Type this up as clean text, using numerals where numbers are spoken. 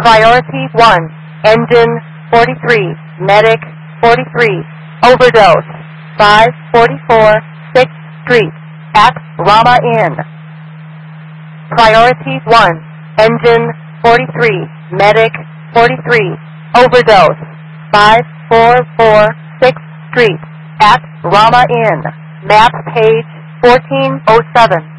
Priority 1, engine 43, medic 43, overdose 544 6th Street at Rama Inn. Priority 1, engine 43, medic 43, overdose 544 6th Street at Rama Inn. Map page 1407.